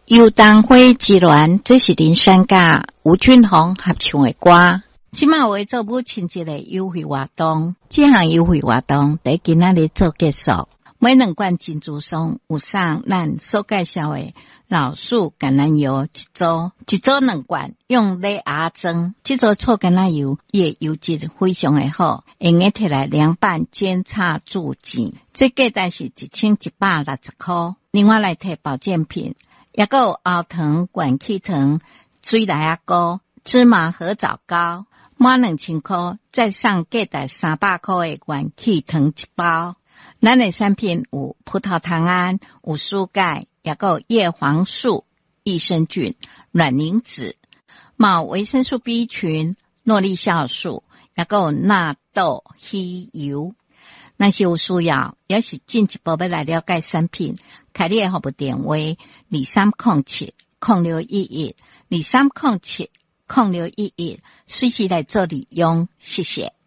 游荡花之恋，这是林山甲吴俊宏合唱的歌。即马为做母亲节的优惠活动，这项优惠活动在今仔日做结束。每2罐珍珠松有送咱所介绍的老树橄榄油一组2罐，用礼盒装。这组醋橄榄油也油质非常的好，会用摕来凉拌煎炒煮煎。这价单是1160块。另外来摕保健品，也有熬糖、元气糖、水来啊膏、芝麻合枣膏，满2000块，再送价值300块的元气糖一包。咱的产品有葡萄糖胺、有蔬钙，也有叶黄素、益生菌、卵磷脂，有维生素 B 群、诺丽酵素，也有纳豆稀油。若是有需要，也是进一步要来了解产品，开你的服务电话2307-0611 2307-0611，随时来做利用，谢谢。